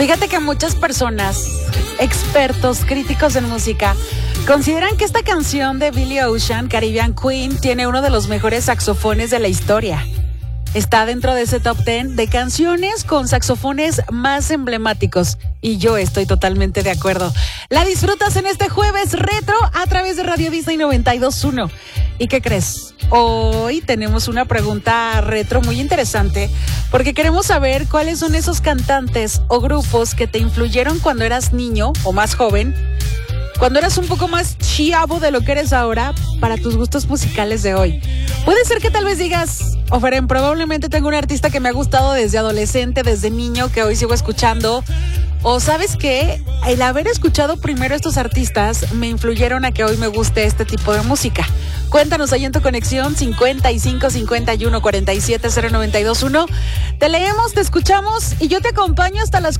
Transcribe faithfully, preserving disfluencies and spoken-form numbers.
Fíjate que muchas personas, expertos, críticos en música, consideran que esta canción de Billy Ocean, Caribbean Queen, tiene uno de los mejores saxofones de la historia. Está dentro de ese top diez de canciones con saxofones más emblemáticos. Y yo estoy totalmente de acuerdo. La disfrutas en este jueves retro a través de Radio Disney noventa y dos punto uno. ¿Y qué crees? Hoy tenemos una pregunta retro muy interesante porque queremos saber cuáles son esos cantantes o grupos que te influyeron cuando eras niño o más joven, cuando eras un poco más chiavo de lo que eres ahora para tus gustos musicales de hoy. Puede ser que tal vez digas, Oferen, probablemente tengo un artista que me ha gustado desde adolescente, desde niño, que hoy sigo escuchando. O ¿sabes qué? El haber escuchado primero estos artistas me influyeron a que hoy me guste este tipo de música. Cuéntanos ahí en tu conexión cincuenta y cinco, cincuenta y uno, cuarenta y siete, cero noventa y dos uno. Te leemos, te escuchamos y yo te acompaño hasta las